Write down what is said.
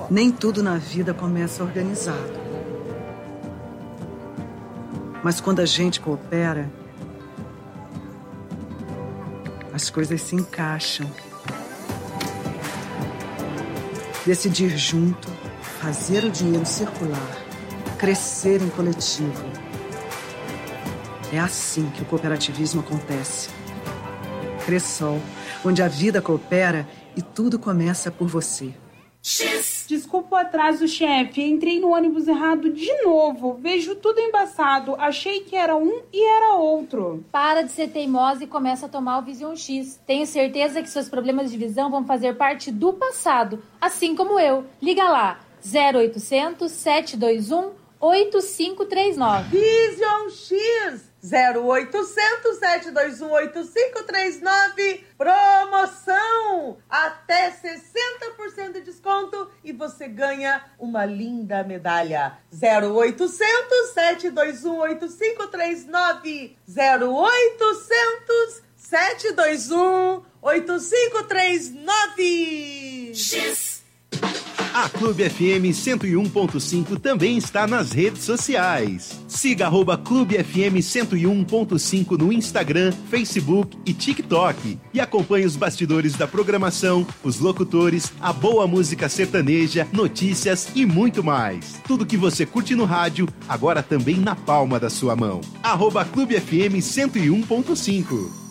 Nem tudo na vida começa organizado. Mas quando a gente coopera, as coisas se encaixam. Decidir junto, fazer o dinheiro circular, crescer em coletivo. É assim que o cooperativismo acontece. Cressol, onde a vida coopera e tudo começa por você. Desculpa o atraso, chefe. Entrei no ônibus errado de novo. Vejo tudo embaçado. Achei que era um e era outro. Para de ser teimosa e começa a tomar o Vision X. Tenho certeza que seus problemas de visão vão fazer parte do passado, assim como eu. Liga lá, 0800 721 8539. Vision X 0800 721 8539. Promoção! Até 60% de desconto e você ganha uma linda medalha. 0800 721 8539. 0800 721 8539. A Clube FM 101.5 também está nas redes sociais. Siga @Clube FM 101.5 no Instagram, Facebook e TikTok. E acompanhe os bastidores da programação, os locutores, a boa música sertaneja, notícias e muito mais. Tudo que você curte no rádio, agora também na palma da sua mão. @Clube FM 101.5.